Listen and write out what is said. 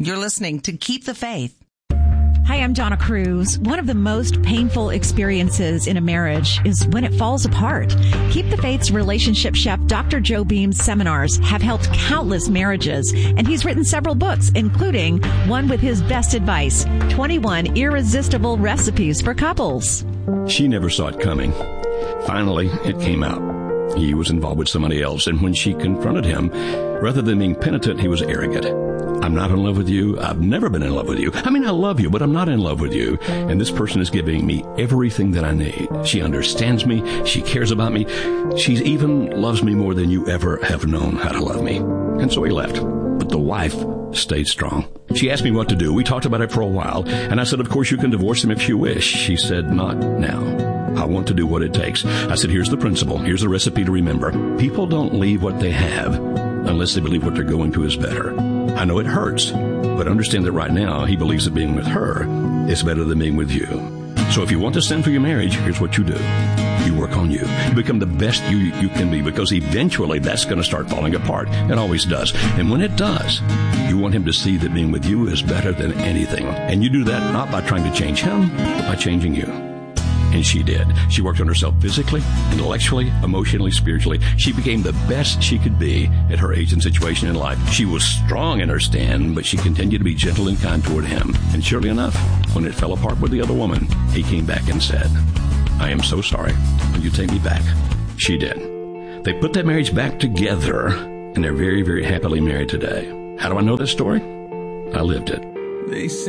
You're listening to Keep the Faith. Hi, I'm Donna Cruz. One of the most painful experiences in a marriage is when it falls apart. Keep the Faith's relationship chef, Dr. Joe Beam's seminars have helped countless marriages, and he's written several books, including one with his best advice, 21 Irresistible Recipes for Couples. She never saw it coming. Finally, it came out. He was involved with somebody else, and when she confronted him, rather than being penitent, he was arrogant. I'm not in love with you. I've never been in love with you. I mean, I love you, but I'm not in love with you. And this person is giving me everything that I need. She understands me. She cares about me. She even loves me more than you ever have known how to love me. And so he left. But the wife stayed strong. She asked me what to do. We talked about it for a while. And I said, of course, you can divorce him if you wish. She said, not now. I want to do what it takes. I said, here's the principle. Here's the recipe to remember. People don't leave what they have unless they believe what they're going to is better. I know it hurts, but understand that right now he believes that being with her is better than being with you. So if you want to stand for your marriage, here's what you do. You work on you. You become the best you can be, because eventually that's going to start falling apart. It always does. And when it does, you want him to see that being with you is better than anything. And you do that not by trying to change him, but by changing you. And she did. She worked on herself physically, intellectually, emotionally, spiritually. She became the best she could be at her age and situation in life. She was strong in her stand, but she continued to be gentle and kind toward him. And surely enough, when it fell apart with the other woman, he came back and said, I am so sorry. Will you take me back? She did. They put that marriage back together, and they're very, very happily married today. How do I know this story? I lived it.